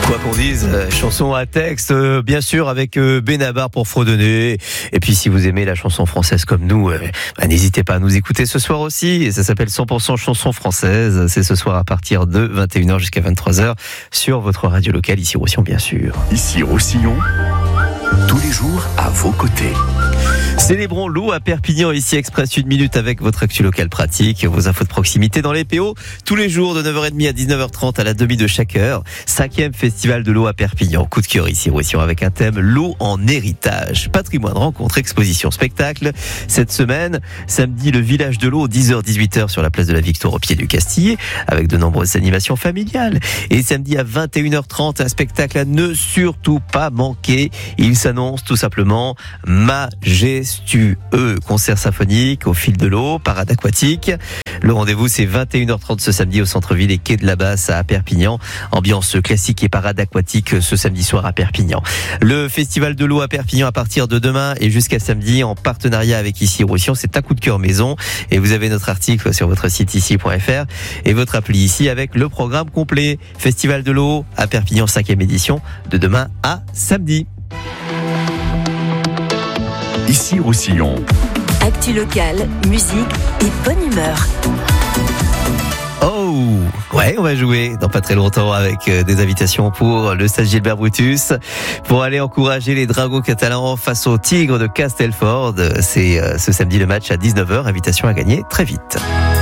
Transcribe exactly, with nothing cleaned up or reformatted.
Quoi qu'on dise, euh, chanson à texte, euh, bien sûr, avec euh, Benabar pour fredonner. Et puis, si vous aimez la chanson française comme nous, euh, bah, n'hésitez pas à nous écouter ce soir aussi. Et ça s'appelle cent pour cent chanson française. C'est ce soir à partir de vingt et une heures jusqu'à vingt-trois heures sur votre radio locale, ici Roussillon, bien sûr. Ici Roussillon, tous les jours à vos côtés. Célébrons l'eau à Perpignan, ici Express une minute avec votre actu locale pratique, vos infos de proximité dans les P O, tous les jours de neuf heures trente à dix-neuf heures trente à la demi de chaque heure. Cinquième festival de l'eau à Perpignan. Coup de cœur ici, Roussillon, avec un thème l'eau en héritage. Patrimoine, rencontre, exposition, spectacle. Cette semaine, samedi, le village de l'eau, dix heures dix-huit heures sur la place de la Victoire au pied du Castillet, avec de nombreuses animations familiales. Et samedi à vingt et une heures trente, un spectacle à ne surtout pas manquer. Il s'annonce tout simplement majestueux. Concert symphonique au fil de l'eau, parade aquatique. Le rendez-vous, c'est vingt et une heures trente ce samedi au centre-ville et quai de la Basse à Perpignan. Ambiance classique et parade aquatique ce samedi soir à Perpignan. Le festival de l'eau à Perpignan à partir de demain et jusqu'à samedi en partenariat avec Ici Roussillon. C'est un coup de cœur maison et vous avez notre article sur votre site ici point f r et votre appli ici avec le programme complet. Festival de l'eau à Perpignan, cinquième édition, de demain à samedi. Ici Roussillon. Actu locale, musique et bonne humeur. Oh, ouais, on va jouer dans pas très longtemps avec des invitations pour le stade Gilbert Brutus pour aller encourager les Dragons catalans face aux Tigres de Castelford. C'est ce samedi le match à dix-neuf heures. Invitation à gagner très vite.